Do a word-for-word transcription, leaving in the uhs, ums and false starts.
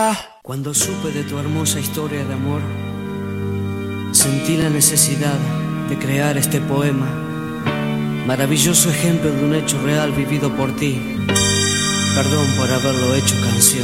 Cuando supe de tu hermosa historia de amor, sentí la necesidad de crear este poema, maravilloso ejemplo de un hecho real vivido por ti. Perdón por haberlo hecho canción.